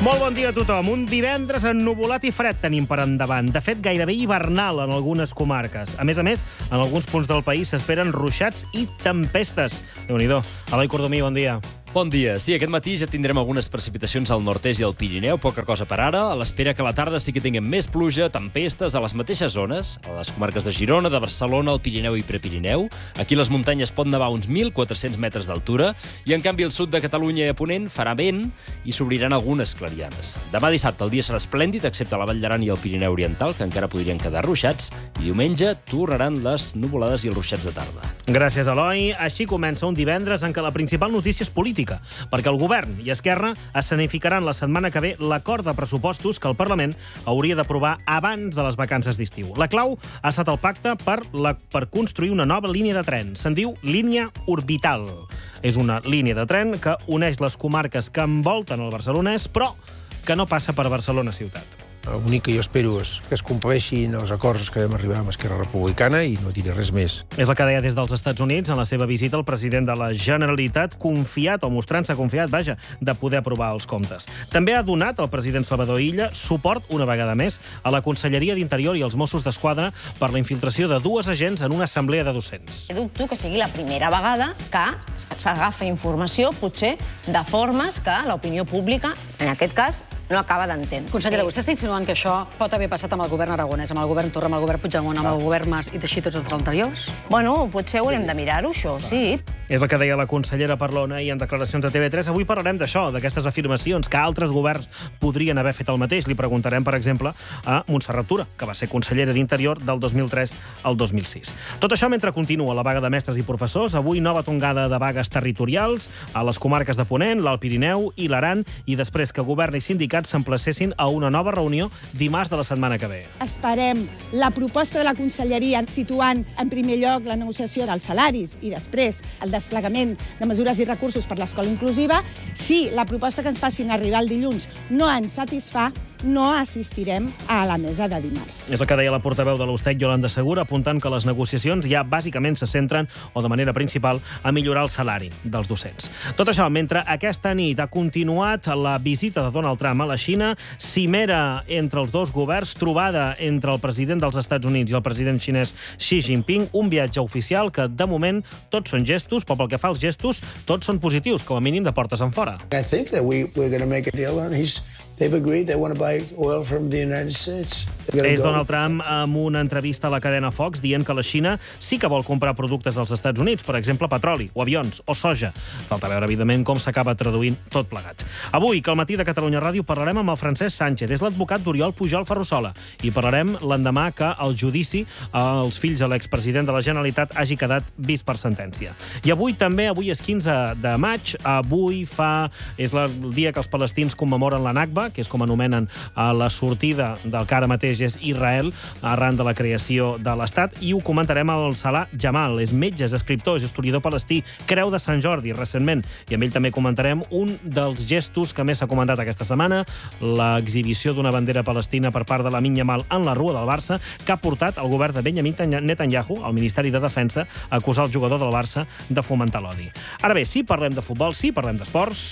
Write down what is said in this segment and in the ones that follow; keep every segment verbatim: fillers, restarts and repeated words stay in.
Molt bon dia a tothom. Un divendres ennuvolat i fred tenim per endavant. De fet, gairebé hivernal en algunes comarques. A més a més, en alguns punts del país s'esperen ruixats i tempestes. Déu-n'hi-do. Eloi Cordomí, bon dia. Bon dia. Sí, aquest matí ja tindrem algunes precipitacions al nord-est i al Pirineu, poca cosa per ara, a l'espera que a la tarda sí que tinguem més pluja, tempestes a les mateixes zones, a les comarques de Girona, de Barcelona, el Pirineu i Prepirineu. Aquí les muntanyes pot nevar uns mil quatre-cents metres d'altura i, en canvi, al sud de Catalunya i a Ponent farà vent i s'obriran algunes clarianes. Demà dissabte el dia serà esplèndid, excepte a la Vall d'Aran i el Pirineu Oriental, que encara podrien quedar ruixats, i diumenge tornaran les nuvolades i els ruixats de tarda. Gràcies, Eloi. Així comença un divendres en què la principal notícia és política, perquè el govern i Esquerra escenificaran la setmana que ve l'acord de pressupostos que el Parlament hauria d'aprovar abans de les vacances d'estiu. La clau ha estat el pacte per, la, per construir una nova línia de tren. Se'n diu línia orbital. És una línia de tren que uneix les comarques que envolten el barcelonès, però que no passa per Barcelona ciutat. L'únic que jo espero és que es compleixin els acords que vam arribar amb Esquerra Republicana i no diré res més. És el que deia des dels Estats Units en la seva visita al president de la Generalitat, confiat, o mostrant-se confiat, vaja, de poder aprovar els comptes. També ha donat el president Salvador Illa suport, una vegada més, a la Conselleria d'Interior i als Mossos d'Esquadra per la infiltració de dues agents en una assemblea de docents. Dubto que sigui la primera vegada que s'agafa informació, potser, de formes que l'opinió pública, en aquest cas, no acaba d'entendre. Consellera, vostè està insinuant que això pot haver passat amb el govern aragonès, amb el govern Torra, amb el govern Puigdemont, amb el govern Mas i així tots els anteriors? Bueno, potser haurem de mirar-ho, això, sí. És el que deia la consellera Parlona i en declaracions a T V tres. Avui parlarem d'això, d'aquestes afirmacions, que altres governs podrien haver fet el mateix. Li preguntarem, per exemple, a Montserrat Tura, que va ser consellera d'Interior del dos mil tres al dos mil sis. Tot això mentre continua la vaga de mestres i professors. Avui nova tongada de vagues territorials a les comarques de Ponent, l'Alt Pirineu i l'Aran, i després que govern i sindicats s'emplacessin a una nova reunió dimarts de la setmana que ve. Esperem la proposta de la Conselleria situant en primer lloc la negociació dels salaris i després el desplegament de mesures i recursos per l'escola inclusiva. Si la proposta que ens facin arribar el dilluns no ens satisfà, no assistirem a la mesa de dimarts. És el que deia la portaveu de l'Ustec, Yolanda Segura, apuntant que les negociacions ja bàsicament se centren, o de manera principal, a millorar el salari dels docents. Tot això, mentre aquesta nit ha continuat la visita de Donald Trump a la Xina, cimera entre els dos governs, trobada entre el president dels Estats Units i el president xinès Xi Jinping, un viatge oficial que, de moment, tots són gestos, però pel que fa als gestos, tots són positius, com a mínim de portes enfora. I think that we, we're going to make a deal, and he's, they've agreed they want to buy oil from the United States. És Donald Trump amb una entrevista a la cadena Fox dient que la Xina sí que vol comprar productes dels Estats Units, per exemple, petroli, o avions, o soja. Falta veure, evidentment, com s'acaba traduint tot plegat. Avui, que al matí de Catalunya Ràdio parlarem amb el Francesc Sánchez, és l'advocat d'Oriol Pujol Ferrusola, i parlarem l'endemà que el judici als fills de l'expresident de la Generalitat hagi quedat vist per sentència. I avui també, avui és quinze de maig, avui fa... és el dia que els palestins commemoren la Nakba, que és com anomenen la sortida del que ara mateix és Israel, arran de la creació de l'Estat, i ho comentarem al Salah Jamal. És metge, és escriptor, és historiador palestí, creu de Sant Jordi, recentment, i amb ell també comentarem un dels gestos que més s'ha comentat aquesta setmana, l'exhibició d'una bandera palestina per part de Lamine Yamal en la rua del Barça, que ha portat el govern de Benjamin Netanyahu, al Ministeri de Defensa, a acusar el jugador del Barça de fomentar l'odi. Ara bé, sí parlem de futbol, sí parlem d'esports...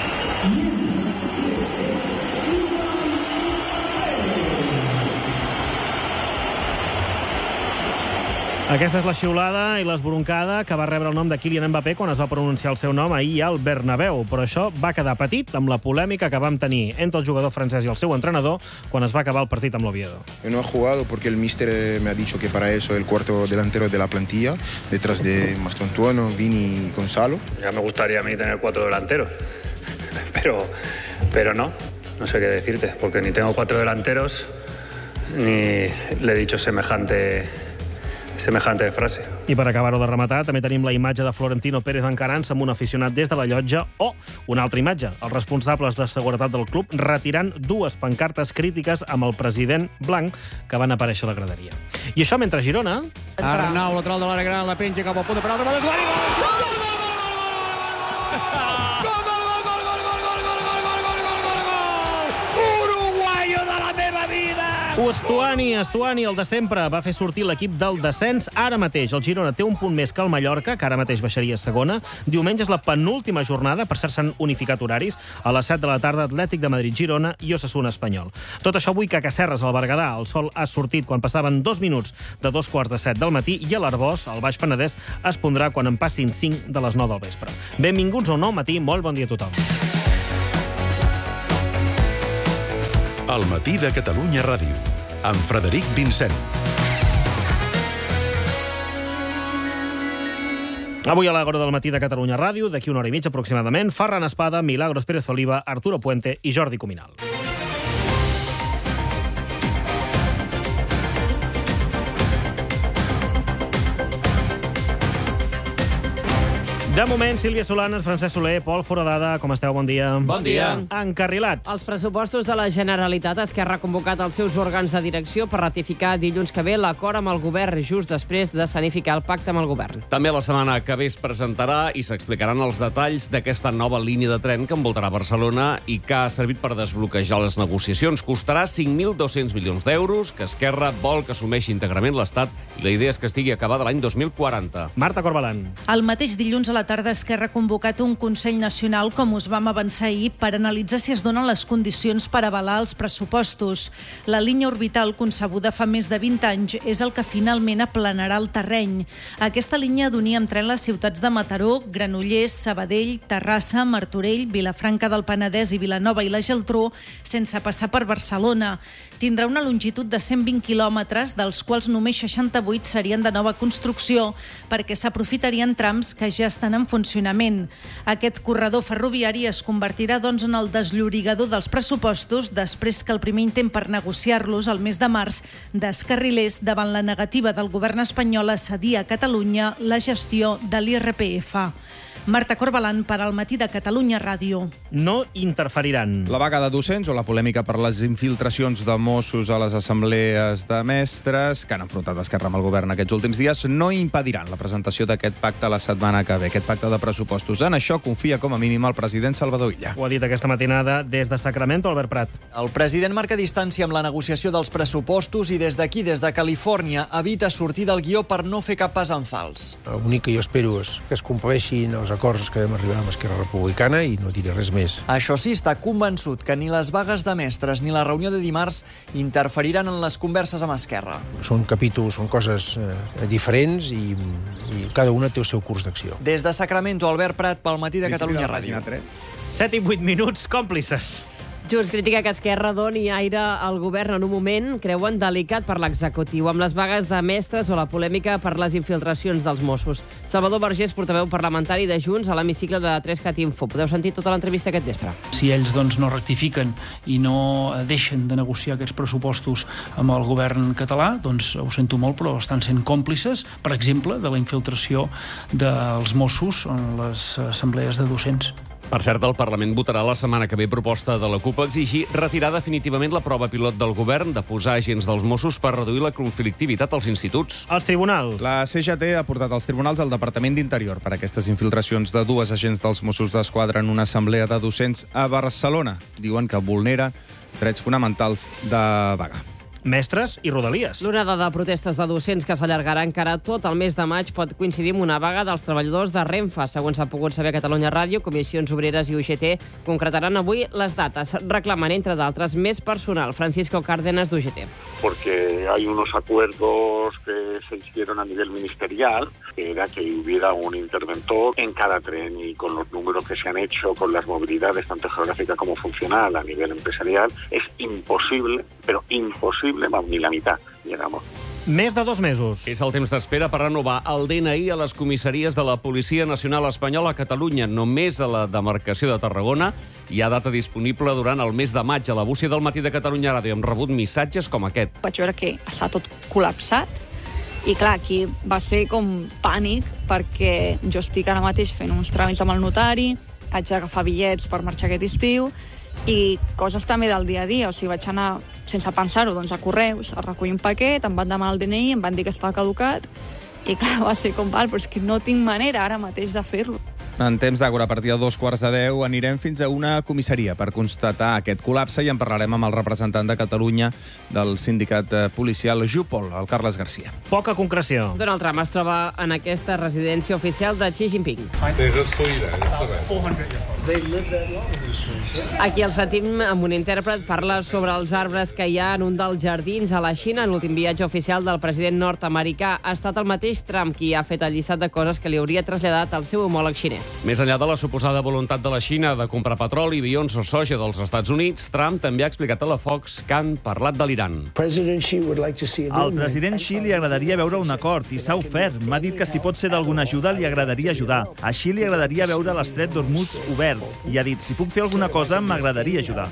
Aquesta és la xiulada i l'esbroncada que va rebre el nom de Kylian Mbappé quan es va pronunciar el seu nom ahir al Bernabéu, però això va quedar petit amb la polèmica que vam tenir entre el jugador francès i el seu entrenador quan es va acabar el partit amb l'Oviedo. No he jugado porque el míster me ha dicho que para eso el cuarto delantero de la plantilla, detrás de Mastantuono, Vini y Gonzalo. Ya me gustaría a mí tener cuatro delanteros, pero, pero no, no sé qué decirte, porque ni tengo cuatro delanteros ni le he dicho semejante... semejante frase. I per acabar-ho de rematar, també tenim la imatge de Florentino Pérez Encarans amb un aficionat des de la llotja, o una altra imatge, els responsables de seguretat del club retirant dues pancartes crítiques amb el president blanc que van aparèixer a la graderia. I això mentre Girona... Arnau, lateral de l'àrea gran, la penja cap al punt de penal, remata d'Usuari, gol! Uruguayo de la meva vida! Estuani, Estuani, el de sempre, va fer sortir l'equip del descens ara mateix. El Girona té un punt més que el Mallorca, que ara mateix baixaria a segona. Diumenge és la penúltima jornada, per cert s'han unificat horaris, a les set de la tarda Atlètic de Madrid-Girona i Osasuna Espanyol. Tot això avui que a Casserres, al Berguedà, el sol ha sortit quan passaven dos minuts de dos quarts de set del matí i a l'Arboç, al Baix Penedès, es pondrà quan en passin cinc de les nou del vespre. Benvinguts a un nou matí, molt bon dia a tothom. El matí de Catalunya Ràdio, amb Frederic Vincent. Avui a l'Agora del matí de Catalunya Ràdio, d'aquí una hora i mitja aproximadament, Ferran Espada, Milagros Pérez Oliva, Arturo Puente i Jordi Cuminal. De moment, Sílvia Solanes, Francesc Soler, Pol Foradada, com esteu? Bon dia. Bon dia. Encarrilats. Els pressupostos de la Generalitat, Esquerra ha convocat els seus òrgans de direcció per ratificar dilluns que ve l'acord amb el govern just després de sanificar el pacte amb el govern. També la setmana que ve es presentarà i s'explicaran els detalls d'aquesta nova línia de tren que envoltarà Barcelona i que ha servit per desbloquejar les negociacions. Costarà cinc mil dos-cents milions d'euros, que Esquerra vol que assumeixi íntegrament l'Estat i la idea és que estigui acabada l'any dos mil quaranta. Marta Corbalan. El mateix dilluns a la tarda Esquerra ha convocat un Consell Nacional, com us vam avançar ahir, per analitzar si es donen les condicions per avalar els pressupostos. La línia orbital, concebuda fa més de vint anys, és el que finalment aplanarà el terreny. Aquesta línia d'unir amb tren les ciutats de Mataró, Granollers, Sabadell, Terrassa, Martorell, Vilafranca del Penedès i Vilanova i la Geltrú, sense passar per Barcelona. Tindrà una longitud de cent vint quilòmetres, dels quals només seixanta-vuit serien de nova construcció, perquè s'aprofitarien trams que ja estan en funcionament. Aquest corredor ferroviari es convertirà, doncs, en el desllorigador dels pressupostos després que el primer intent per negociar-los el mes de març descarrilés davant la negativa del govern espanyol a cedir a Catalunya la gestió de l'I R P F. Marta Corbalan per al matí de Catalunya Ràdio. No interferiran. La vaga de docents o la polèmica per les infiltracions de Mossos a les assemblees de mestres que han enfrontat Esquerra amb el govern aquests últims dies no impediran la presentació d'aquest pacte la setmana que ve, aquest pacte de pressupostos. En això confia com a mínim el president Salvador Illa. Ho ha dit aquesta matinada des de Sacramento, Albert Prat. El president marca distància amb la negociació dels pressupostos i des d'aquí, des de Califòrnia, evita sortir del guió per no fer cap pas en fals. L'únic que jo espero és que es compleixin els acords que vam arribar amb Esquerra Republicana i no diré res més. Això sí, està convençut que ni les vagues de mestres ni la reunió de dimarts interferiran en les converses amb Esquerra. Són capítols, són coses eh, diferents i, i cada una té el seu curs d'acció. Des de Sacramento, Albert Prat, pel matí de Catalunya Ràdio. set i vuit minuts, còmplices. Junts critica que Esquerra doni aire al govern en un moment, creuen, delicat per l'executiu, amb les vagues de mestres o la polèmica per les infiltracions dels Mossos. Salvador Vergés, portaveu parlamentari de Junts, a l'hemicicle de tres cat Info. Podeu sentir tota l'entrevista aquest vespre. Si ells doncs, no rectifiquen i no deixen de negociar aquests pressupostos amb el govern català, doncs ho sento molt, però estan sent còmplices, per exemple, de la infiltració dels Mossos en les assemblees de docents. Per cert, el Parlament votarà la setmana que ve proposta de la CUP a exigir retirar definitivament la prova pilot del govern de posar agents dels Mossos per reduir la conflictivitat als instituts. Els tribunals. La C G T ha portat als tribunals al Departament d'Interior per aquestes infiltracions de dues agents dels Mossos d'Esquadra en una assemblea de docents a Barcelona. Diuen que vulnera drets fonamentals de vaga. Mestres i Rodalies. L'onada de protestes de docents que s'allargarà encara tot el mes de maig pot coincidir amb una vaga dels treballadors de Renfe. Segons s'ha pogut saber a Catalunya Ràdio, Comissions Obreres i U G T concretaran avui les dates. Reclamen, entre d'altres, més personal. Francisco Cárdenas, d'U G T. Porque hay unos acuerdos que se hicieron a nivel ministerial, que era que hubiera un interventor en cada tren, y con los números que se han hecho, con las movilidades tanto geográfica como funcional a nivel empresarial, es imposible, pero imposible, vamos, ni la mitad llegamos. Més de dos mesos. És el temps d'espera per renovar el D N I a les comissaries de la Policia Nacional Espanyola a Catalunya. Només a la demarcació de Tarragona hi ha data disponible durant el mes de maig. A la bústia del matí de Catalunya Ràdio hem rebut missatges com aquest. Vaig veure que està tot col·lapsat i, clar, aquí va ser com pànic perquè jo estic ara mateix fent uns tràmits amb el notari, haig d'agafar bitllets per marxar aquest estiu i coses també del dia a dia. O sigui, vaig anar, sense pensar-ho, doncs, a Correus, a recollir un paquet, em van demanar el D N I, em van dir que estava caducat i, clar, va ser com, val, però és que no tinc manera ara mateix de fer-lo. En temps d'Àgora, a partir de dos quarts de deu, anirem fins a una comissaria per constatar aquest col·lapse i en parlarem amb el representant de Catalunya del sindicat policial Jupol, el Carles Garcia. Poca concreció. Donald Trump es troba en aquesta residència oficial de Xi Jinping. Aquí el sentim amb un intèrpret, parla sobre els arbres que hi ha en un dels jardins a la Xina. En l'últim viatge oficial del president nord-americà ha estat el mateix Trump qui ha fet el llistat de coses que li hauria traslladat al seu homòleg xinès. Més enllà de la suposada voluntat de la Xina de comprar petroli, avions o soja dels Estats Units, Trump també ha explicat a la Fox que han parlat de l'Iran. Al president Xi li agradaria veure un acord i s'ha ofert. M'ha dit que si pot ser d'alguna ajuda li agradaria ajudar. A Xi li agradaria veure l'estret d'Hormuz obert i ha dit, si puc fer alguna cosa, m'agradaria ajudar.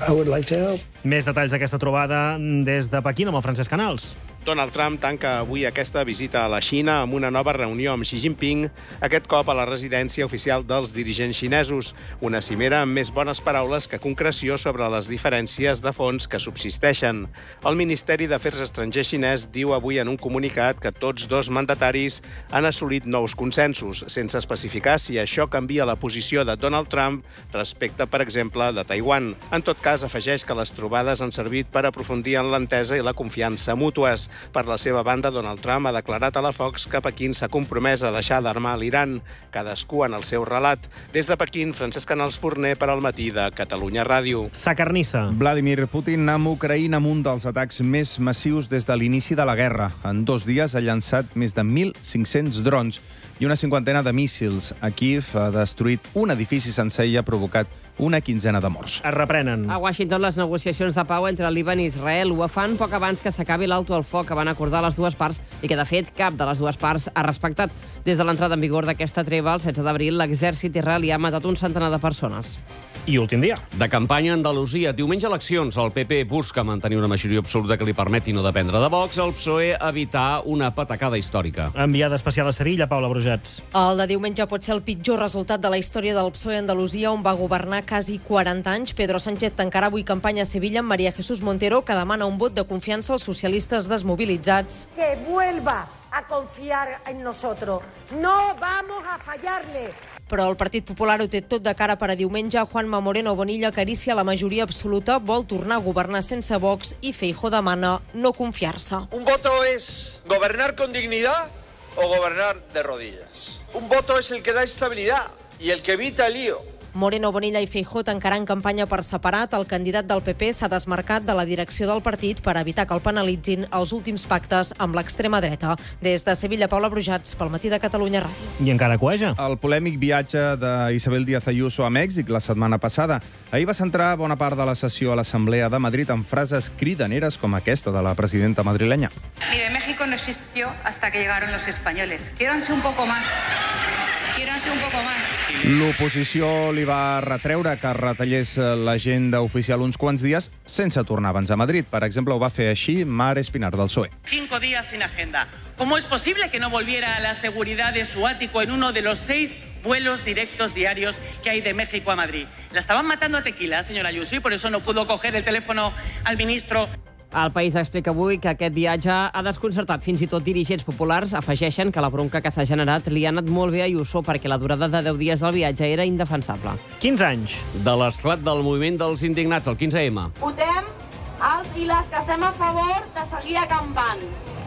Més detalls d'aquesta trobada des de Pequín amb el Francesc Canals. Donald Trump tanca avui aquesta visita a la Xina amb una nova reunió amb Xi Jinping, aquest cop a la residència oficial dels dirigents xinesos. Una cimera amb més bones paraules que concreció sobre les diferències de fons que subsisteixen. El Ministeri d'Afers Estrangers xinès diu avui en un comunicat que tots dos mandataris han assolit nous consensos, sense especificar si això canvia la posició de Donald Trump respecte, per exemple, de Taiwan. En tot cas, afegeix que les trobades han servit per aprofundir en l'entesa i la confiança mútues. Per la seva banda, Donald Trump ha declarat a la Fox que Pequín s'ha compromès a deixar d'armar l'Iran, cadascú en el seu relat. Des de Pequín, Francesc Canals Forner per al matí de Catalunya Ràdio. Sacarnissa. Vladimir Putin amb Ucraïna amb un dels atacs més massius des de l'inici de la guerra. En dos dies ha llançat més de mil cinc-cents drons i una cinquantena de míssils. A Kíev ha destruït un edifici sencer i ha provocat una quinzena de morts. Es reprenen. A Washington, les negociacions de pau entre Líban i Israel ho fan poc abans que s'acabi l'alto al foc que van acordar les dues parts i que, de fet, cap de les dues parts ha respectat. Des de l'entrada en vigor d'aquesta treva, el setze d'abril, l'exèrcit israelià ha matat un centenar de persones. I últim dia. De campanya a Andalusia. Diumenge eleccions. El P P busca mantenir una majoria absoluta que li permeti no dependre de Vox. El P S O E evitar una patacada històrica. Enviada especial a Sevilla, Paula Brujats. El de diumenge pot ser el pitjor resultat de la història del P S O E a Andalusia, on va governar quasi quaranta anys. Pedro Sánchez tancarà avui campanya a Sevilla amb María Jesús Montero, que demana un vot de confiança als socialistes desmobilitzats. Que vuelva a confiar en nosotros. No vamos a fallarle. Però el Partit Popular ho té tot de cara per a diumenge. Juanma Moreno Bonilla acaricia la majoria absoluta, vol tornar a governar sense Vox i Feijóo demana no confiar-se. Un voto es gobernar con dignidad o gobernar de rodillas. Un voto es el que da estabilidad y el que evita el lío. Moreno Bonilla i Feijóo tancaran campanya per separat. El candidat del P P s'ha desmarcat de la direcció del partit per evitar que el penalitzin els últims pactes amb l'extrema dreta. Des de Sevilla, Paula Brujats, pel matí de Catalunya Ràdio. I encara cueja. El polèmic viatge d'Isabel Díaz Ayuso a Mèxic la setmana passada. Ahir va centrar bona part de la sessió a l'Assemblea de Madrid en frases cridaneres com aquesta de la presidenta madrilenya. Mire, México no existió hasta que llegaron los españoles. Quiéranse un poco más. Quiéranse un poco más. L'oposició li va retreure que retallés l'agenda oficial uns quants dies sense tornar abans a Madrid. Per exemple, ho va fer així Mar Espinar del P S O E. Cinco días sin agenda. ¿Cómo es posible que no volviera a la seguridad de su ático en uno de los seis vuelos directos diarios que hay de México a Madrid? La estaban matando a tequila, señora Ayuso, y por eso no pudo coger el teléfono al ministro. El País explica avui que aquest viatge ha desconcertat fins i tot dirigents populars. Afegeixen que la bronca que s'ha generat li ha anat molt bé a Ayuso perquè la durada de deu dies del viatge era indefensable. quinze anys. De l'esclat del moviment dels indignats, el quinze ema. Votem els i les que estem a favor de seguir acampant.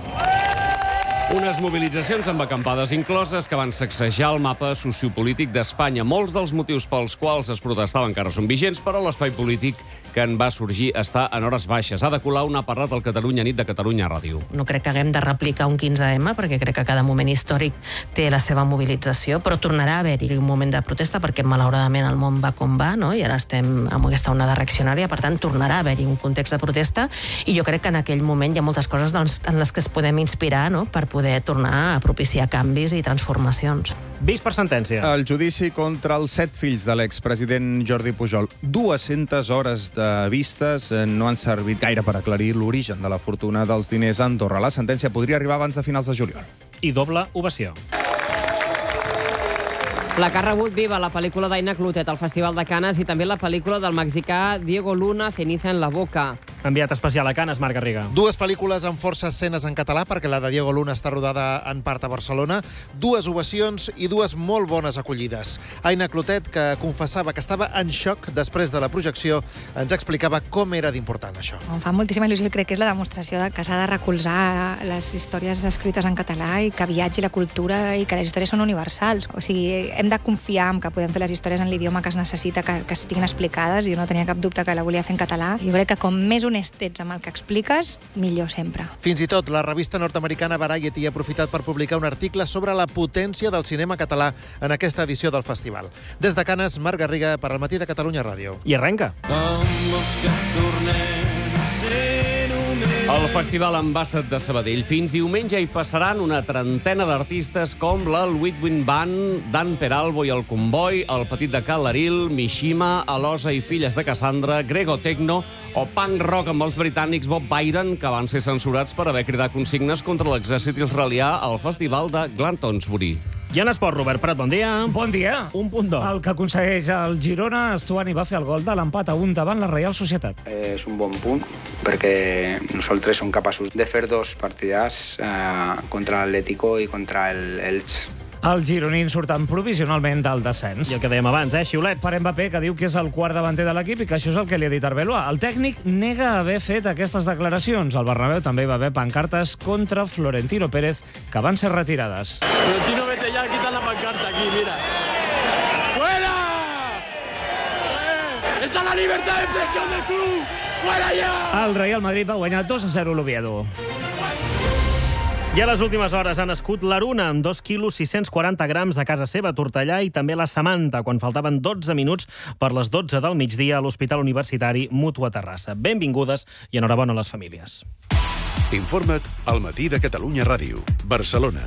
Unes mobilitzacions amb acampades incloses que van sacsejar el mapa sociopolític d'Espanya. Molts dels motius pels quals es protestava encara són vigents, però l'espai polític que en va sorgir està en hores baixes. Ada Colau n'ha parlat al Catalunya Nit de Catalunya Ràdio. No crec que haguem de replicar un quinze ema, perquè crec que cada moment històric té la seva mobilització, però tornarà a haver-hi un moment de protesta, perquè malauradament el món va com va, no? I ara estem amb aquesta onada reaccionària, per tant, tornarà a haver-hi un context de protesta, i jo crec que en aquell moment hi ha moltes coses doncs, en les que es podem inspirar, no?, per poder tornar a propiciar canvis i transformacions. Vist per sentència. El judici contra els set fills de l'expresident Jordi Pujol. dues-centes hores de vistes no han servit gaire per aclarir l'origen de la fortuna dels diners a Andorra. La sentència podria arribar abans de finals de juliol. I doble ovació. La que ha rebut viva la pel·lícula d'Aina Clotet al Festival de Canes i també la pel·lícula del mexicà Diego Luna, Ceniza en la boca. Enviat especial a Canes, Marc Garriga. Dues pel·lícules amb força escenes en català, perquè la de Diego Luna està rodada en part a Barcelona, dues ovacions i dues molt bones acollides. Aina Clotet, que confessava que estava en xoc després de la projecció, ens explicava com era d'important això. Em fa moltíssima il·lusió i crec que és la demostració de que s'ha de recolzar les històries escrites en català i que viatgi la cultura i que les històries són universals. O sigui, hem de confiar en que podem fer les històries en l'idioma que es necessita, que, que estiguin explicades. Jo no tenia cap dubte que la volia fer en català. Jo crec que com més honest ets amb el que expliques, millor sempre. Fins i tot la revista nord-americana Variety ha aprofitat per publicar un article sobre la potència del cinema català en aquesta edició del festival. Des de Canes, Marc Garriga, per al Matí de Catalunya Ràdio. I arrenca. El Festival Ambassador de Sabadell. Fins diumenge hi passaran una trentena d'artistes com l'El Whitwin Band, Dan Peralbo i el Comboi, el Petit de Cal Laril, Mishima, Alosa i Filles de Cassandra, Grego Tecno o punk rock amb els britànics Bob Byron, que van ser censurats per haver cridat consignes contra l'exèrcit israelià al Festival de Glantonsbury. I en esport, Robert Prat, bon dia. Bon dia. Un punt d'or. El que aconsegueix el Girona, Estuani va fer el gol de l'empat a un davant la Reial Societat. És un bon punt, perquè nosaltres som capaços de fer dos partidars eh, contra l'Atlético i contra el Elche. Els gironins surten provisionalment del descens. I el que dèiem abans, eh, xiulets. Per Mbappé, que diu que és el quart davanter de l'equip i que això és el que li ha dit Arbeloa. El tècnic nega haver fet aquestes declaracions. El Bernabéu també va haver pancartes contra Florentino Pérez, que van ser retirades. Florentino, vete ya, quita la pancarta aquí, mira. ¡Fuera! ¡Eh! ¡Esa es la libertad de expresión del club! ¡Fuera ya! El Real Madrid va guanyar dos a zero l'Oviedo. I a les últimes hores ha nascut l'Aruna, amb dos quilos sis-cents quaranta grams a casa seva, a Tortellà, i també la Samantha, quan faltaven dotze minuts per les dotze del migdia a l'Hospital Universitari Mútua Terrassa. Benvingudes i enhorabona a les famílies. Informa't al Matí de Catalunya Ràdio, Barcelona.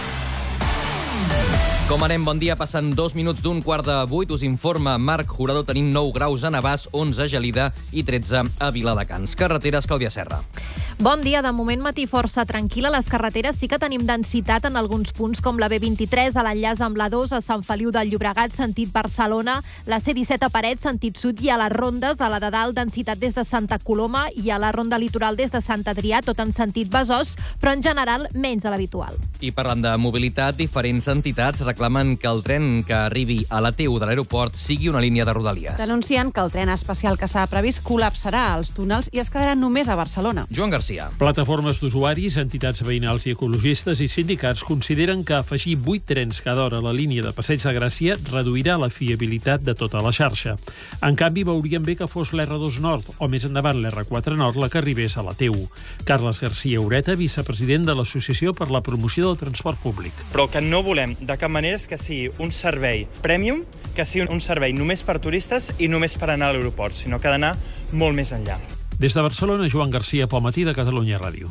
Com anem? Bon dia. Passen dos minuts d'un quart de vuit. Us informa Marc Jurado. Tenim nou graus a Navàs, onze a Gelida i tretze a Viladecans. Carreteres, Clàudia Serra. Bon dia. De moment, matí força tranquil. A les carreteres sí que tenim densitat en alguns punts, com la B vint-i-tres, a l'enllaç amb la dos, a Sant Feliu del Llobregat, sentit Barcelona, la C disset a Parets, sentit sud, i a les rondes, a la de dalt, densitat des de Santa Coloma, i a la ronda litoral des de Sant Adrià, tot en sentit Besòs, però en general menys de l'habitual. I parlant de mobilitat, diferents entitats reclamen que el tren que arribi a la T U de l'aeroport sigui una línia de Rodalies. Denuncien que el tren especial que s'ha previst col·lapsarà als túnels i es quedarà només a Barcelona. Joan Garcia. Plataformes d'usuaris, entitats veïnals i ecologistes i sindicats consideren que afegir vuit trens cada hora a la línia de Passeig de Gràcia reduirà la fiabilitat de tota la xarxa. En canvi, veurien bé que fos l'R dos Nord o més endavant l'R quatre Nord la que arribés a la T U. Carles García Ureta, vicepresident de l'Associació per la Promoció del Transport Públic. Però el que no volem de cap manera és que sigui un servei premium, que sigui un servei només per turistes i només per anar a l'aeroport, sinó que ha d'anar molt més enllà. Des de Barcelona, Joan García, pel Matí de Catalunya Ràdio.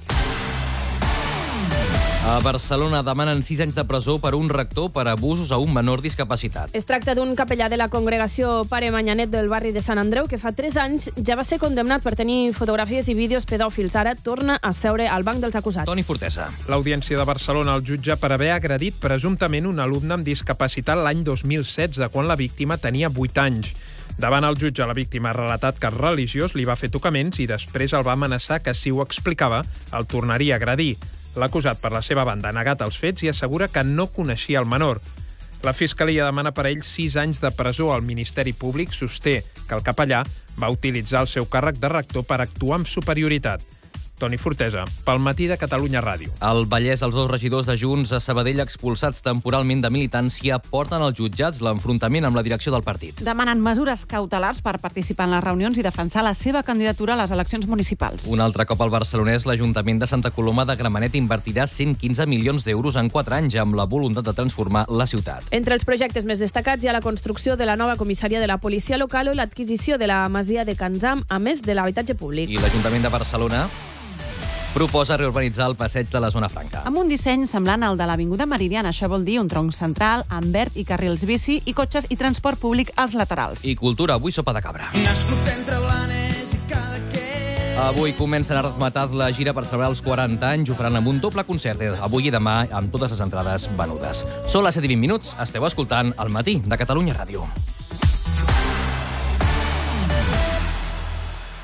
A Barcelona demanen sis anys de presó per un rector per abusos a un menor discapacitat. Es tracta d'un capellà de la congregació Pare Manyanet del barri de Sant Andreu que fa tres anys ja va ser condemnat per tenir fotografies i vídeos pedòfils. Ara torna a seure al banc dels acusats. Toni Fortesa. L'Audiència de Barcelona el jutja per haver agredit presumptament un alumne amb discapacitat l'any dos mil setze, quan la víctima tenia vuit anys. Davant el jutge, la víctima ha relatat que el religiós li va fer tocaments i després el va amenaçar que, si ho explicava, el tornaria a agredir. L'acusat, per la seva banda, ha negat els fets i assegura que no coneixia el menor. La Fiscalia demana per a ell sis anys de presó. El Ministeri Públic sosté que el capellà va utilitzar el seu càrrec de rector per actuar amb superioritat. Toni Fortesa, pel Matí de Catalunya Ràdio. Al Vallès, els dos regidors de Junts a Sabadell expulsats temporalment de militància porten als jutjats l'enfrontament amb la direcció del partit. Demanen mesures cautelars per participar en les reunions i defensar la seva candidatura a les eleccions municipals. Un altre cop al barcelonès, l'Ajuntament de Santa Coloma de Gramenet invertirà cent quinze milions d'euros en quatre anys amb la voluntat de transformar la ciutat. Entre els projectes més destacats hi ha la construcció de la nova comissària de la policia local o l'adquisició de la masia de Canzam, a més de l'habitatge públic. I l'Ajuntament de Barcelona proposa reurbanitzar el passeig de la Zona Franca. Amb un disseny semblant al de l'Avinguda Meridiana. Això vol dir un tronc central amb verd i carrils bici i cotxes i transport públic als laterals. I cultura, avui sopa de cabra. Nascut entre blanes i cada que... Avui comencen a Razmetat la gira per celebrar els quaranta anys. Ho faran amb un doble concert avui i demà amb totes les entrades venudes. Són les set i vint minuts. Esteu escoltant El Matí de Catalunya Ràdio.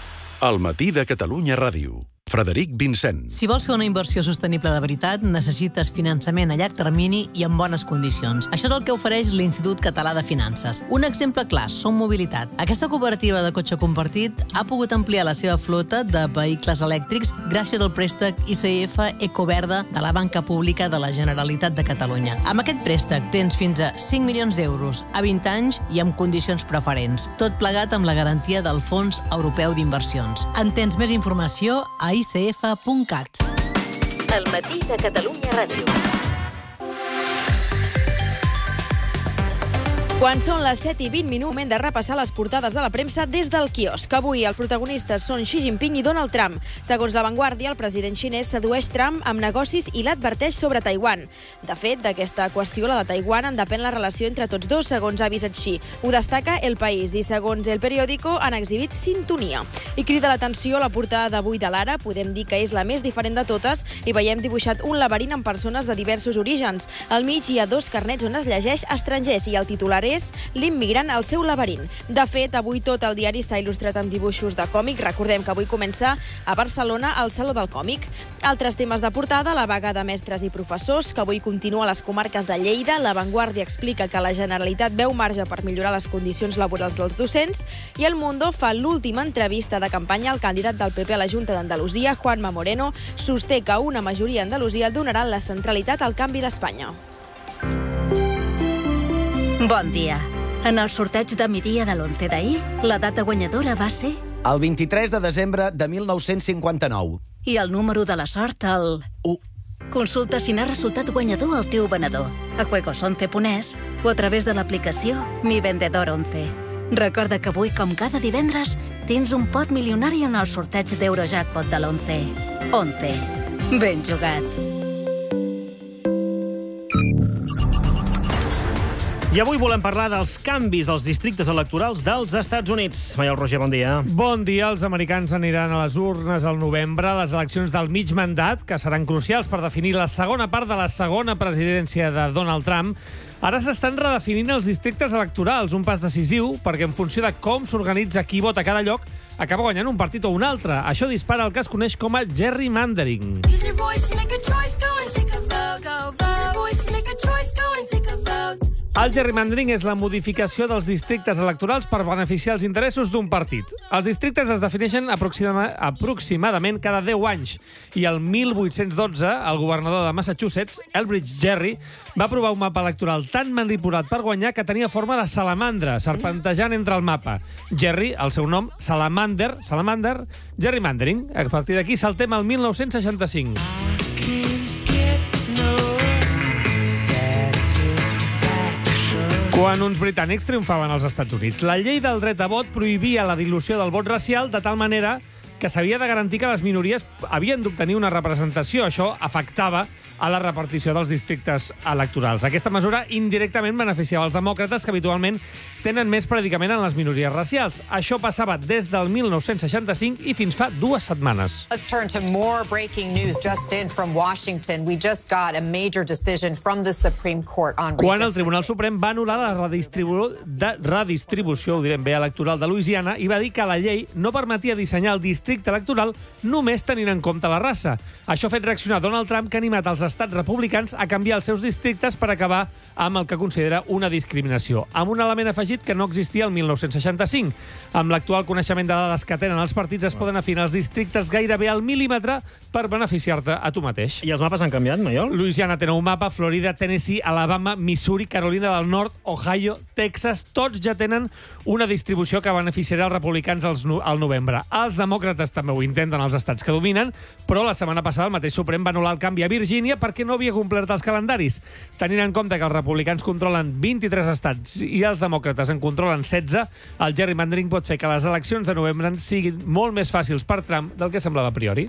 Al matí de Catalunya Ràdio. Frederic Vincent. Si vols fer una inversió sostenible de veritat, necessites finançament a llarg termini i en bones condicions. Això és el que ofereix l'Institut Català de Finances. Un exemple clar, Som Mobilitat. Aquesta cooperativa de cotxe compartit ha pogut ampliar la seva flota de vehicles elèctrics gràcies al préstec I C F Ecoverda de la Banca Pública de la Generalitat de Catalunya. Amb aquest préstec tens fins a cinc milions d'euros a vint anys i amb condicions preferents. Tot plegat amb la garantia del Fons Europeu d'Inversions. En tens més informació a i c f punt cat. El matí de Catalunya Ràdio. Quan són les set i vint minuts, moment de repassar les portades de la premsa des del quiosc. Avui els protagonistes són Xi Jinping i Donald Trump. Segons La Vanguardia, el president xinès sedueix Trump amb negocis i l'adverteix sobre Taiwan. De fet, d'aquesta qüestió, la de Taiwan, en depèn la relació entre tots dos, segons ha avisat Xi. Ho destaca El País i, segons El Periódico, han exhibit sintonia. I crida l'atenció la portada d'avui de l'Ara. Podem dir que és la més diferent de totes i veiem dibuixat un laberint amb persones de diversos orígens. Al mig hi ha dos carnets on es llegeix estrangers i el titular és l'immigrant al seu laberint. De fet, avui tot el diari està il·lustrat amb dibuixos de còmic. Recordem que avui comença a Barcelona el Saló del Còmic. Altres temes de portada, la vaga de mestres i professors, que avui continua a les comarques de Lleida. La Vanguardia explica que la Generalitat veu marge per millorar les condicions laborals dels docents i El Mundo fa l'última entrevista de campanya al candidat del P P a la Junta d'Andalusia, Juanma Moreno. Sosté que una majoria a Andalusia donarà la centralitat al canvi d'Espanya. Bon dia. En el sorteig de migdia de l'onze d'ahir, la data guanyadora va ser... El vint-i-tres de desembre de mil nou-cents cinquanta-nou. I el número de la sort, el... u. Consulta si n'ha resultat guanyador al teu venedor, a juegos once punt es o a través de l'aplicació Mi Vendedor once. Recorda que avui, com cada divendres, tens un pot milionari en el sorteig d'Eurojackpot de l'onze. once. Ben jugat. I avui volem parlar dels canvis als districtes electorals dels Estats Units. Maiol Roger, bon dia. Bon dia. Els americans aniran a les urnes al novembre, a les eleccions del mig mandat, que seran crucials per definir la segona part de la segona presidència de Donald Trump. Ara s'estan redefinint els districtes electorals, un pas decisiu, perquè en funció de com s'organitza qui vota a cada lloc, acaba guanyant un partit o un altre. Això dispara el que es coneix com a gerrymandering. Use your voice to make a choice, go and take a vote. Go vote. Use your voice to make a choice, go and take a vote. El gerrymandering és la modificació dels districtes electorals per beneficiar els interessos d'un partit. Els districtes es defineixen aproxima, aproximadament cada deu anys i el mil vuit-cents dotze el governador de Massachusetts, Elbridge Gerry, va aprovar un mapa electoral tan manipulat per guanyar que tenia forma de salamandra, serpentejant entre el mapa. Gerry, el seu nom, Salamander, Salamander, gerrymandering. A partir d'aquí saltem al mil nou-cents seixanta-cinc. Quan uns britànics triomfaven als Estats Units, la llei del dret a vot prohibia la dilució del vot racial de tal manera que s'havia de garantir que les minories havien d'obtenir una representació. Això afectava a la repartició dels districtes electorals. Aquesta mesura indirectament beneficiava els demòcrates, que habitualment tenen més predicament en les minories racials. Això passava des del mil nou-cents seixanta-cinc i fins fa dues setmanes. Let's turn to more breaking news just in from Washington. We just got a major decision from the Supreme Court on Quan el Tribunal Suprem va anul·lar la redistribu de redistribució, ho direm bé, electoral de Louisiana i va dir que la llei no permetia dissenyar el districte electoral només tenint en compte la raça. Això ha fet reaccionar Donald Trump, que ha animat els estats republicans a canviar els seus districtes per acabar amb el que considera una discriminació, amb un element afegit que no existia el mil nou-cents seixanta-cinc. Amb l'actual coneixement de dades que tenen els partits, es poden afinar els districtes gairebé al mil·límetre per beneficiar-te a tu mateix. I els mapes han canviat, Maiol? Louisiana té nou mapa, Florida, Tennessee, Alabama, Missouri, Carolina del Nord, Ohio, Texas, tots ja tenen una distribució que beneficiarà els republicans al novembre. Els demòcrates també ho intenten als estats que dominen, però la setmana passada el mateix Suprem va anul·lar el canvi a Virgínia perquè no havia complert els calendaris. Tenint en compte que els republicans controlen vint-i-tres estats i els demòcrates en controlen setze, el gerrymandering pot fer que les eleccions de novembre siguin molt més fàcils per Trump del que semblava a priori.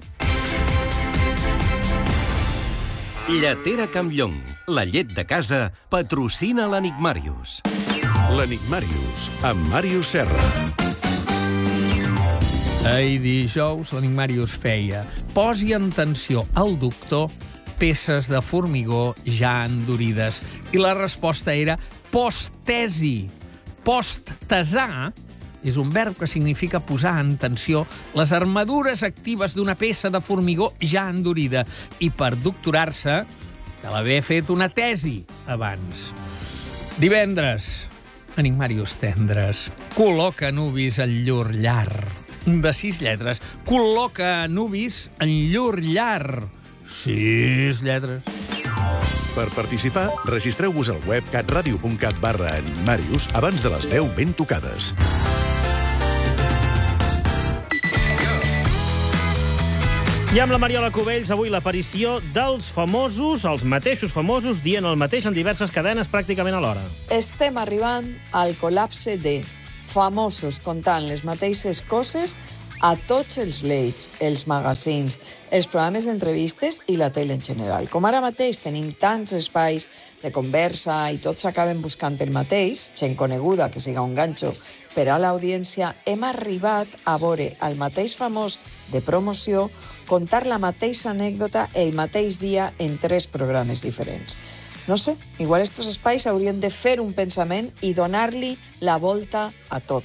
Lletera Campllong, la llet de casa, patrocina l'Enigmàrius. L'Enigmàrius, amb Màrius Serra. Ahir dijous l'Enigmàrius feia posi en tensió al doctor peces de formigó ja endurides. I la resposta era posttesi. Posttesar és un verb que significa posar en tensió les armadures actives d'una peça de formigó ja endurida i per doctorar-se cal haver fet una tesi abans. Divendres, enigmàrius tendres, col·loca nubis en llur llar. De sis lletres. Col·loca nubis en llur llar. Sis lletres. Per participar, registreu-vos al web catradio.cat barra enigmàrius abans de les deu ben tocades. I amb la Mariola Cubells, avui l'aparició dels famosos, els mateixos famosos, dient el mateix en diverses cadenes pràcticament alhora. Estem arribant al col·lapse de famosos contant les mateixes coses a tots els leits, els magazines, els programes d'entrevistes i la tele en general. Com ara mateix tenim tants espais de conversa i tots acaben buscant el mateix, gent coneguda que siga un ganxo per a l'audiència, hem arribat a veure el mateix famós de promoció contar la mateixa anècdota el mateix dia en tres programes diferents. No sé, igual estos espais haurien de fer un pensament i donar-li la volta a tot.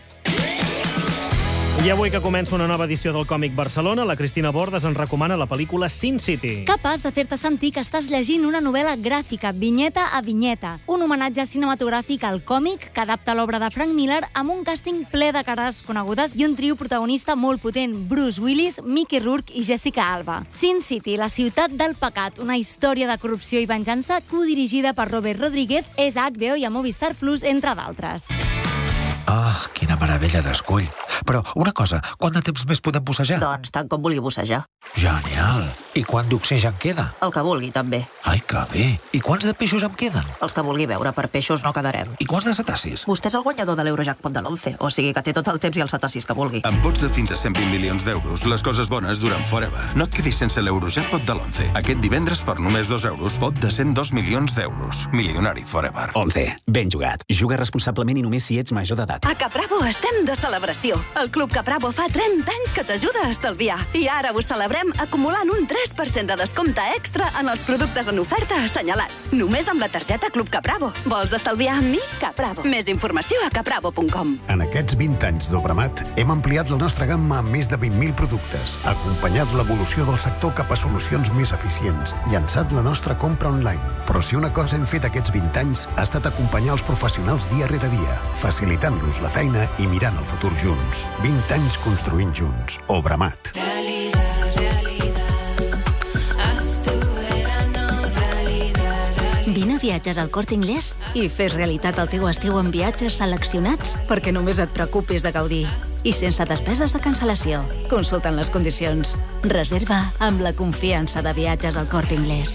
I avui que comença una nova edició del Còmic Barcelona, la Cristina Bordes ens recomana la pel·lícula Sin City. Capaç de fer-te sentir que estàs llegint una novel·la gràfica, vinyeta a vinyeta. Un homenatge cinematogràfic al còmic que adapta l'obra de Frank Miller amb un càsting ple de cares conegudes i un trio protagonista molt potent, Bruce Willis, Mickey Rourke i Jessica Alba. Sin City, la ciutat del pecat, una història de corrupció i venjança codirigida per Robert Rodríguez, és a H B O i a Movistar Plus, entre d'altres. Ah, quina meravella d'escull. Però una cosa, quant de temps més podem bussejar? Doncs tant com vulgui bussejar. Genial. I quant d'oxigen queda? El que vulgui, també. Ai, que bé. I quants de peixos em queden? Els que vulgui veure, per peixos no quedarem. I quants de cetacis? Vostè és el guanyador de l'Eurojackpot de l'onze, o sigui que té tot el temps i els cetacis que vulgui. Amb vots de fins a cent vint milions d'euros, les coses bones duren forever. No et quedis sense l'Eurojackpot de l'onze. Aquest divendres, per només dos euros, pot de cent dos milions d'euros. Milionari forever. onze. Ben jugat. Juga responsablement i només si ets major d'edat. A Capravo estem de celebració. El Club Capravo fa trenta anys que t'ajuda a estalviar. I ara ho celebrem acumulant un tres per cent de descompte extra en els productes en oferta assenyalats. Només amb la targeta Club Capravo. Vols estalviar amb mi? Capravo. Més informació a capravo punt com. En aquests vint anys d'Obramat hem ampliat la nostra gamma amb més de vint mil productes, acompanyat l'evolució del sector cap a solucions més eficients, llançat la nostra compra online. Però si una cosa hem fet aquests vint anys ha estat acompanyar els professionals dia rere dia, facilitant-los la feina i mirant el futur junts. vint anys construint junts. Obramat. Vine a Viatges al Corte Inglés i fes realitat el teu estiu amb viatges seleccionats perquè només et preocupis de gaudir. I sense despeses de cancel·lació. Consulta'n les condicions. Reserva amb la confiança de Viatges al Corte Inglés.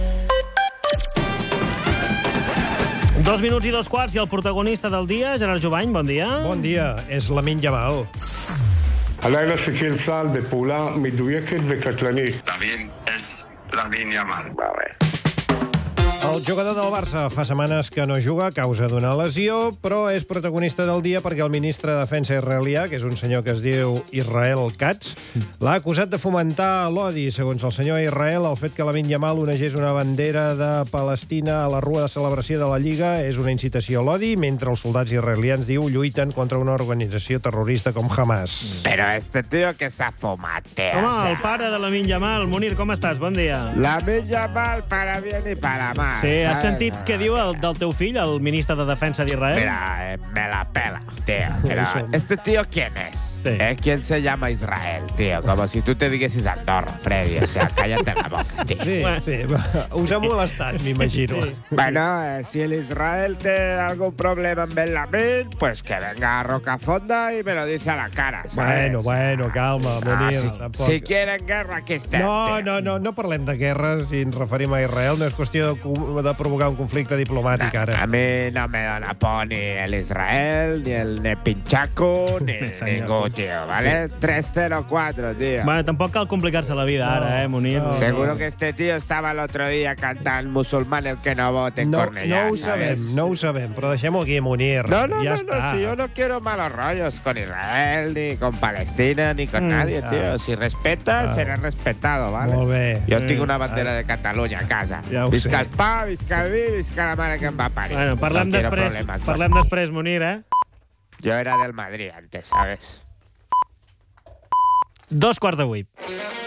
Dos minuts i dos quarts i el protagonista del dia, Gerard Jubany, bon dia. Bon dia, és Lamine Yamal. הלילה שקיל צה"ל בפעולה מדויקת וקטלנית. Lamine és Lamine Yamal. El jugador del Barça fa setmanes que no juga a causa d'una lesió, però és protagonista del dia perquè el ministre de Defensa israelià, que és un senyor que es diu Israel Katz, l'ha acusat de fomentar l'odi. Segons el senyor Israel, el fet que Lamine Yamal onegés una bandera de Palestina a la rua de celebració de la Lliga és una incitació a l'odi, mentre els soldats israelians, diu, lluiten contra una organització terrorista com Hamas. Però este tío que s'ha fumat, tío. Home, o sea... el pare de Lamine Yamal. Munir, com estàs? Bon dia. Lamine Yamal para bien y para mal. Sí, has sentit què diu el, del teu fill, el ministre de Defensa d'Israel? Mira, eh, me la pela, tío. Pero, ¿este tío quién es? Sí. ¿Eh? ¿Quién se llama Israel, tío? Como si tú te diguessis Andorra, Freddy. O sea, cállate la boca, tío. Sí, bueno, sí. Us ha molestat, m'imagino. Sí, sí. Bueno, eh, si el Israel té algún problema amb el Lamine, pues que venga a Rocafonda y me lo dice a la cara, ¿sabes? Bueno, bueno, calma, Munir. Ah, si, si quieren guerra, aquí estem. No, no, no, no parlem de guerra si ens referim a Israel. No és qüestió de, de provocar un conflicte diplomàtic, no, ara. A mi no me dona por ni el Israel, ni el Nepinchaco, ni ningú, tío, ¿vale? Sí. tres cero cuatro, tío. Bueno, tampoc cal complicar-se la vida no, ara, eh, Munir? No, Seguro no. que este tío estaba el otro día cantando musulmán el que no vote en no, Cornellà, no ho ¿sabes? sabem, no ho sabem, però deixem-ho aquí, Munir. No, no, ja no, no, si yo no quiero malos rollos con Israel, ni con Palestina, ni con mm, nadie, ah. tío. Si respeta, ah. será respetado, ¿vale? Molt bé. Jo eh, tinc una bandera ah. de Catalunya a casa. Ja visca el pa, visca el vi, visca la mare que em va parir. Bueno, parlem, no després, parlem després, Munir, eh? Yo era del Madrid antes, ¿sabes? Dos quarts de vuit.